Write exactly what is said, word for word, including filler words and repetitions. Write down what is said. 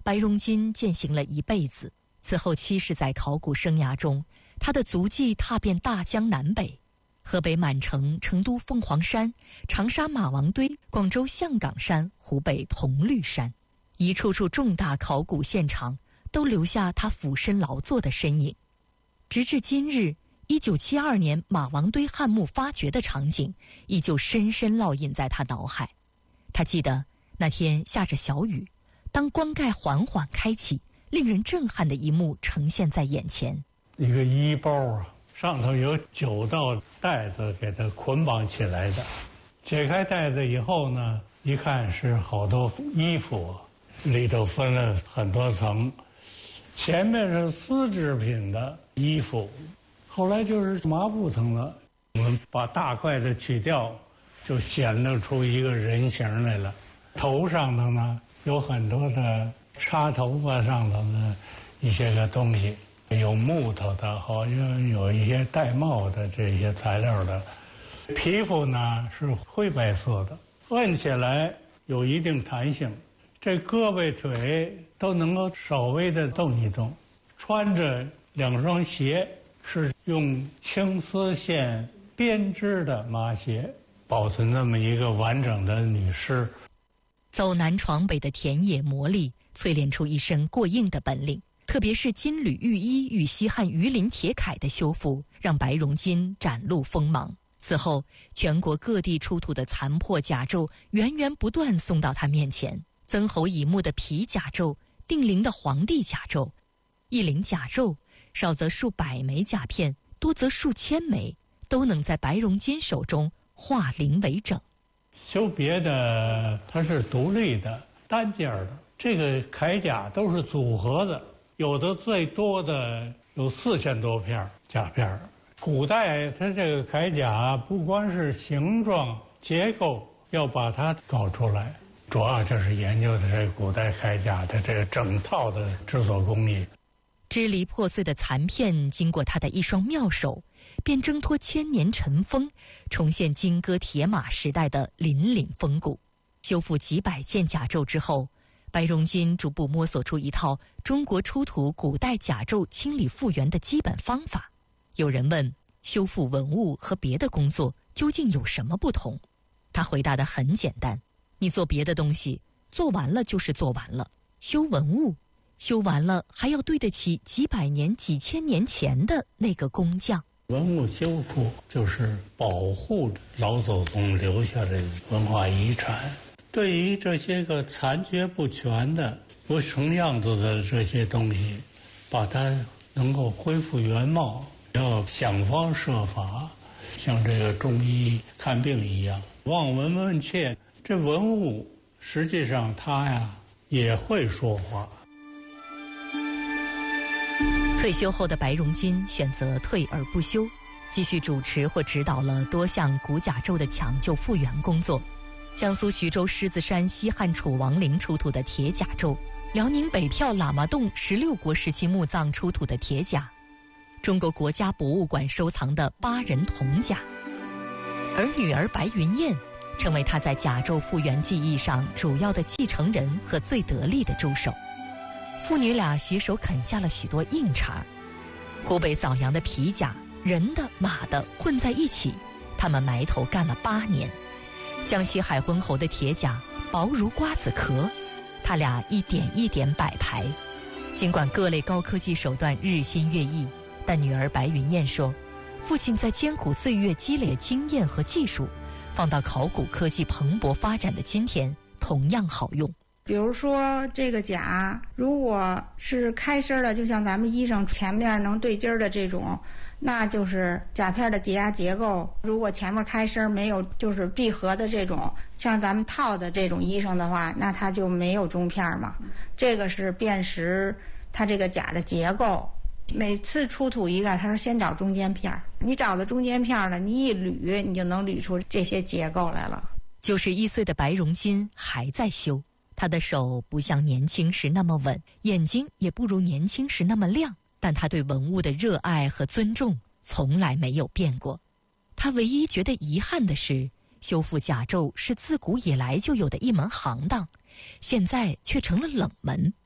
白荣金践行了一辈子。此后七十载考古生涯中，他的足迹踏遍大江南北，河北满城、成都凤凰山、长沙马王堆、广州象岗山、湖北铜绿山，一处处重大考古现场都留下他俯身劳作的身影。直至今日，一九七二年马王堆汉墓发掘的场景依旧深深烙印在他脑海。他记得那天下着小雨，当棺盖缓缓开启，令人震撼的一幕呈现在眼前。 一个衣包啊，上头有九道带子给它捆绑起来的。解开带子以后呢，一看是好多衣服，里头分了很多层。前面是丝织品的衣服，后来就是麻布层了。我们把大块的取掉，就显露出一个人形来了。头上头呢有很多的插头发上头的一些个东西，有木头的，好像有一些带帽的这些材料的。皮肤呢是灰白色的，摁起来有一定弹性，这胳膊腿都能够稍微的动一动。穿着两双鞋是用青丝线编织的麻鞋，保存那么一个完整的女尸。 走南闯北的田野磨砺，淬炼出一身过硬的本领。特别是金缕玉衣与西汉鱼鳞铁铠的修复，让白荣金展露锋芒。此后，全国各地出土的残破甲胄源源不断送到他面前。曾侯乙墓的皮甲胄，定陵的皇帝甲胄，一陵甲胄，少则数百枚甲片，多则数千枚，都能在白荣金手中化零为整。 修别的它是独立的单件的，这个铠甲都是组合的，有的最多的有四千多片甲片。古代它这个铠甲不光是形状结构要把它搞出来，主要就是研究的这个古代铠甲的这个整套的制作工艺。 支离破碎的残片经过他的一双妙手，便挣脱千年尘封，重现金戈铁马时代的凛凛风骨。修复几百件甲胄之后，白荣金逐步摸索出一套中国出土古代甲胄清理复原的基本方法。有人问，修复文物和别的工作究竟有什么不同？他回答得很简单，你做别的东西，做完了就是做完了。修文物，修完了还要对得起几百年、几千年前的那个工匠。 文物修复就是保护老祖宗留下的文化遗产。对于这些个残缺不全的、不成样子的这些东西，把它能够恢复原貌，要想方设法，像这个中医看病一样，望闻问切。这文物实际上它呀也会说话。 退休后的白荣金选择退而不休，继续主持或指导了多项古甲胄的抢救复原工作。江苏徐州狮子山西汉楚王陵出土的铁甲胄，辽宁北票喇嘛洞十六国时期墓葬出土的铁甲，中国国家博物馆收藏的八人铜甲。而女儿白云燕成为他在甲胄复原技艺上主要的继承人和最得力的助手。父女俩携手啃下了许多硬茬。湖北枣阳的皮甲，人的马的混在一起，他们埋头干了八年。江西海昏侯的铁甲薄如瓜子壳，他俩一点一点摆排。尽管各类高科技手段日新月异，但女儿白云燕说，父亲在艰苦岁月积累经验和技术，放到考古科技蓬勃发展的今天同样好用。 比如说这个甲如果是开身的，就像咱们衣裳前面能对襟的这种，那就是甲片的叠压结构。如果前面开身没有就是闭合的这种，像咱们套的这种衣裳的话，那它就没有中片嘛。这个是辨识它这个甲的结构。每次出土一个，他说先找中间片，你找到中间片了，你一捋你就能捋出这些结构来了。 九十一岁的白荣金还在修，他的手不像年轻时那么稳，眼睛也不如年轻时那么亮，但他对文物的热爱和尊重从来没有变过。他唯一觉得遗憾的是，修复甲胄是自古以来就有的一门行当，现在却成了冷门。